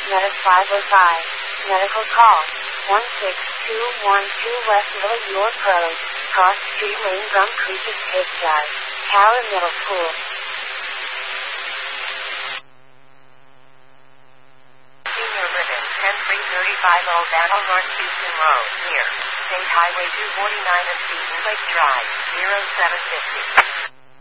Meta 505. Medical call. 16212 West Little York Road, Cross Street Lane, Drum Creek, Escape Drive, Tower Middle School. Senior living, 10335 Old Battle North Houston Road, near State Highway 249 and Seton Lake Drive, 0750.